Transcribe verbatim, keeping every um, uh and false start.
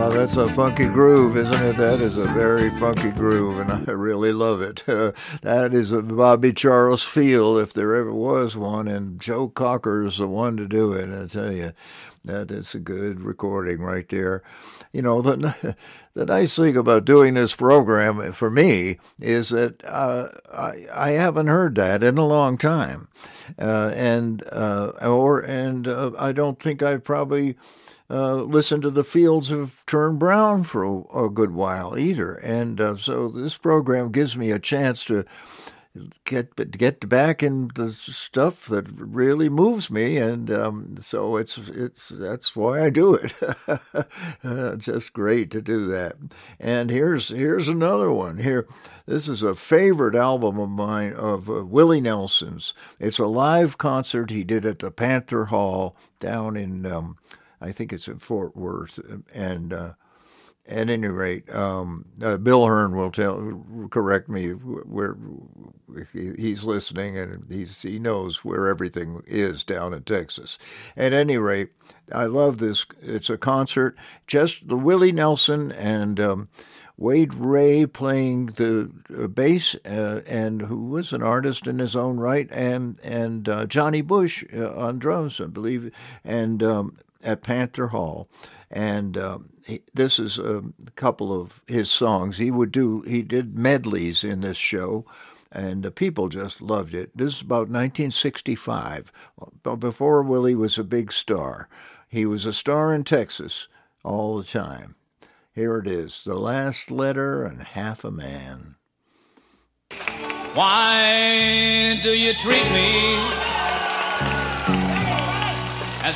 Oh, that's a funky groove, isn't it? That is a very funky groove, and I really love it. Uh, that is a Bobby Charles Field, if there ever was one, and Joe Cocker is the one to do it, I tell you. That is a good recording right there. You know, the, the nice thing about doing this program for me is that uh, I, I haven't heard that in a long time. Uh, and uh, or and uh, I don't think I've probably uh, listened to the Fields have turned brown for a, a good while either. And uh, so this program gives me a chance to get get back in the stuff that really moves me, and um, so it's it's that's why I do it. uh, just great to do that. And here's here's another one. Here, this is a favorite album of mine of uh, Willie Nelson's. It's a live concert he did at the Panther Hall down in um, I think it's in Fort Worth, and. Uh, At any rate, um, uh, Bill Hearn will tell, correct me where he's listening, and he's, he knows where everything is down in Texas. At any rate, I love this. It's a concert, just the Willie Nelson and um, Wade Ray playing the bass, uh, and who was an artist in his own right, and and uh, Johnny Bush uh, on drums, I believe, and um, at Panther Hall. And um, he, this is a couple of his songs. He would do, he did medleys in this show, and the people just loved it. This is about nineteen sixty-five, before Willie was a big star. He was a star in Texas all the time. Here it is, The Last Letter and Half a Man. Why do you treat me